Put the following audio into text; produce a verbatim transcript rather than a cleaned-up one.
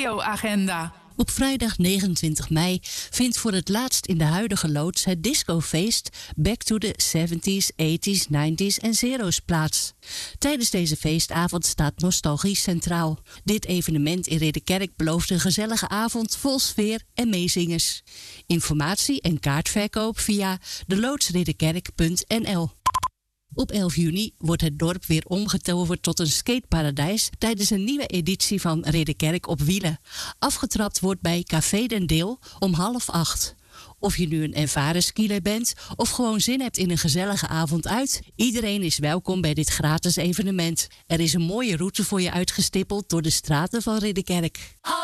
regioagenda. Op vrijdag negenentwintig mei vindt voor het laatst in de huidige loods het discofeest Back to the seventies, eighties, nineties en zero's plaats. Tijdens deze feestavond staat nostalgie centraal. Dit evenement in Ridderkerk belooft een gezellige avond vol sfeer en meezingers. Informatie en kaartverkoop via de loodsridderkerk punt n l. Op elf juni wordt het dorp weer omgetoverd tot een skateparadijs tijdens een nieuwe editie van Ridderkerk op wielen. Afgetrapt wordt bij Café Den Deel om half acht. Of je nu een ervaren skieler bent of gewoon zin hebt in een gezellige avond uit, iedereen is welkom bij dit gratis evenement. Er is een mooie route voor je uitgestippeld door de straten van Ridderkerk.